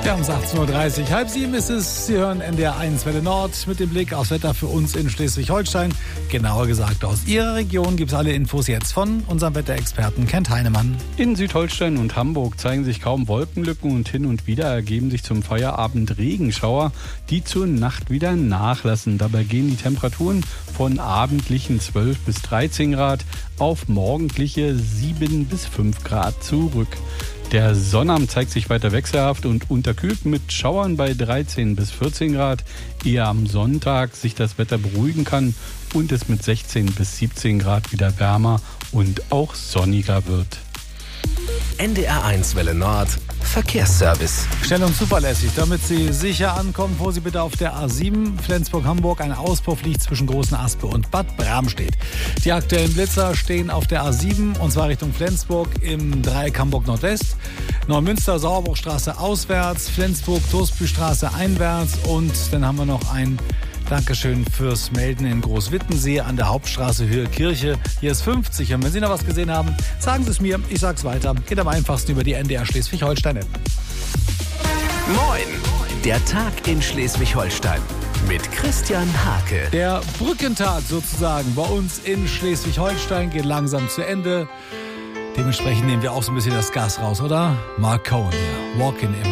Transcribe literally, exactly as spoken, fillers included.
Ja, um achtzehn Uhr dreißig, halb sieben ist es. Sie hören N D R eins Welle Nord mit dem Blick aufs Wetter für uns in Schleswig-Holstein. Genauer gesagt aus Ihrer Region gibt es alle Infos jetzt von unserem Wetterexperten Kent Heinemann. In Südholstein und Hamburg zeigen sich kaum Wolkenlücken und hin und wieder ergeben sich zum Feierabend Regenschauer, die zur Nacht wieder nachlassen. Dabei gehen die Temperaturen von abendlichen zwölf bis dreizehn Grad auf morgendliche sieben bis fünf Grad zurück. Der Sonnabend zeigt sich weiter wechselhaft und unterkühlt mit Schauern bei dreizehn bis vierzehn Grad, ehe am Sonntag sich das Wetter beruhigen kann und es mit sechzehn bis siebzehn Grad wieder wärmer und auch sonniger wird. N D R eins Welle Nord Verkehrsservice. Schnell und zuverlässig, damit Sie sicher ankommen, fuhr Sie bitte auf der A sieben Flensburg-Hamburg. Ein Auspuff liegt zwischen Großen Aspe und Bad Bramstedt. Die aktuellen Blitzer stehen auf der A sieben und zwar Richtung Flensburg im Dreieck Hamburg-Nordwest. Neumünster, Sauerbruchstraße auswärts, Flensburg-Toastbühlstraße einwärts und dann haben wir noch ein Dankeschön fürs Melden in Großwittensee an der Hauptstraße Höhe Kirche. Hier ist fünfzig. Und wenn Sie noch was gesehen haben, sagen Sie es mir. Ich sag's weiter. Geht am einfachsten über die N D R Schleswig-Holstein-App. Moin! Der Tag in Schleswig-Holstein mit Christian Hake. Der Brückentag sozusagen bei uns in Schleswig-Holstein geht langsam zu Ende. Dementsprechend nehmen wir auch so ein bisschen das Gas raus, oder? Mark Cohen hier. Walking in